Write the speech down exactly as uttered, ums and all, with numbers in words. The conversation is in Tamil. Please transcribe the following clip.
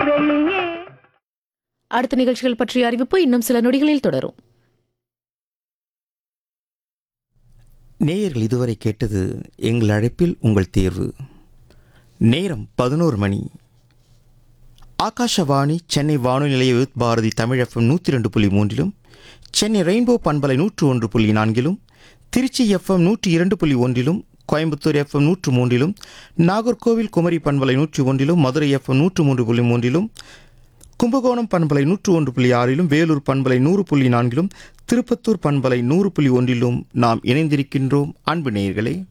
வெளியே. அடுத்த நிகழ்ச்சிகள் பற்றிய அறிவிப்பு இன்னும் சில நொடிகளில் தொடரும். நேயர்கள் இதுவரை கேட்டது எங்கள் அழைப்பில் உங்கள் தேர்வு. நேரம் பதினோரு மணி. ஆகாஷவாணி சென்னை வானொலி நிலைய வித் பாரதி தமிழ் எஃப்எம் நூற்றி ரெண்டு புள்ளி மூன்றிலும், சென்னை ரெயின்போ பண்பலை நூற்று ஒன்று புள்ளி நான்கிலும், திருச்சி எஃப்எம் நூற்றி இரண்டு புள்ளி ஒன்றிலும், கோயம்புத்தூர் எஃப்எம் நூற்று மூன்றிலும், நாகர்கோவில் குமரி பண்பலை நூற்றி ஒன்றிலும், மதுரை எஃப்எம் நூற்று மூன்று புள்ளி மூன்றிலும், கும்பகோணம் பண்பலை நூற்று ஒன்று புள்ளி ஆறிலும், வேலூர் பண்பலை நூறு புள்ளி நான்கிலும், திருப்பத்தூர் பண்பலை நூறு புள்ளி ஒன்றிலும் நாம் இணைந்திருக்கின்றோம். அன்பு நேயர்களே,